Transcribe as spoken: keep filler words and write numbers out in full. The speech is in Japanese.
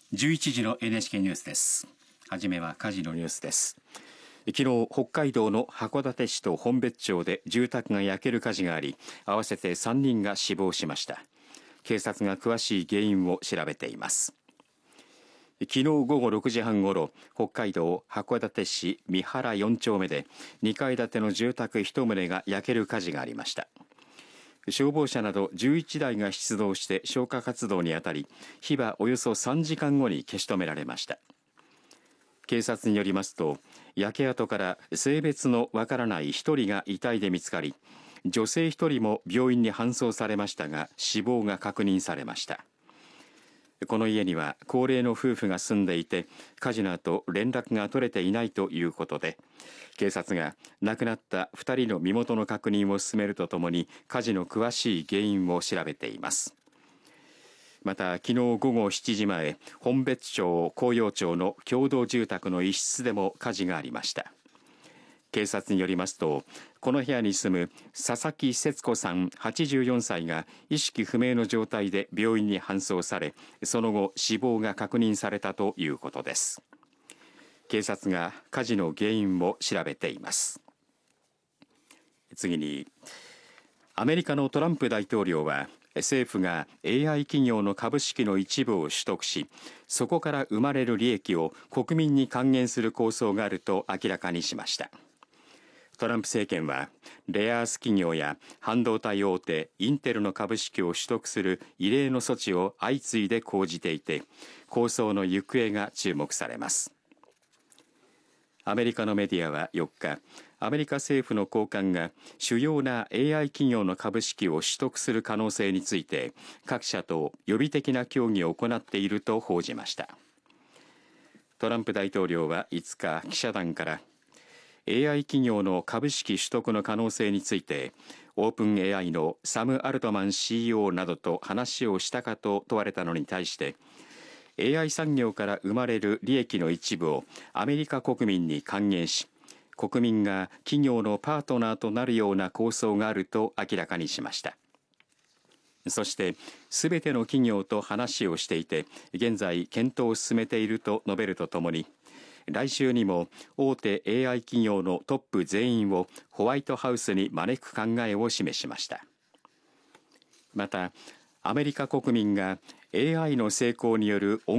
じゅういちじの エヌエイチケー ニュースです。はじめは火事のニュースです。昨日、北海道の函館市と本別町で住宅が焼ける火事があり、合わせてさんにんが死亡しました。警察が詳しい原因を調べています。昨日午後ろくじはんごろ、北海道函館市三原よん丁目でにかい建ての住宅いち棟が焼ける火事がありました。消防車などじゅういちだいが出動して消火活動にあたり、火はおよそさんじかんごに消し止められました。警察によりますと、焼け跡から性別のわからないひとりが遺体で見つかり、女性ひとりも病院に搬送されましたが死亡が確認されました。この家には高齢の夫婦が住んでいて、火事の後連絡が取れていないということで、警察が亡くなったふたりの身元の確認を進めるとともに火事の詳しい原因を調べています。また、昨日午後しちじまえ、本別町紅葉町の共同住宅の一室でも火事がありました。警察によりますと、この部屋に住む佐々木節子さんはちじゅうよんさいが意識不明の状態で病院に搬送され、その後死亡が確認されたということです。警察が火事の原因を調べています。次に、アメリカのトランプ大統領は政府が エーアイ 企業の株式の一部を取得し、そこから生まれる利益を国民に還元する構想があると明らかにしました。トランプ政権はレアアース企業や半導体大手インテルの株式を取得する異例の措置を相次いで講じていて、構想の行方が注目されます。アメリカのメディアはよっか、アメリカ政府の高官が主要な エーアイ 企業の株式を取得する可能性について各社と予備的な協議を行っていると報じました。トランプ大統領はいつか記者団からエーアイ 企業の株式取得の可能性についてオープン エーアイ のサム・アルトマン シーイーオー などと話をしたかと問われたのに対して、エーアイ 産業から生まれる利益の一部をアメリカ国民に還元し、国民が企業のパートナーとなるような構想があると明らかにしました。そして、すべての企業と話をしていて、現在検討を進めていると述べるとともに、来週にも大手 エーアイ 企業のトップ全員をホワイトハウスに招く考えを示しました。また、アメリカ国民が エーアイ の成功による